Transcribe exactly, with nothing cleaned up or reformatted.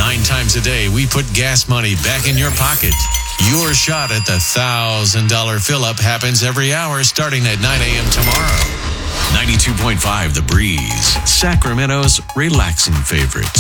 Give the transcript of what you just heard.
Nine times a day, we put gas money back in your pocket. Your shot at the one thousand dollars fill-up happens every hour starting at nine a.m. tomorrow. ninety-two point five The Breeze, Sacramento's relaxing favorite.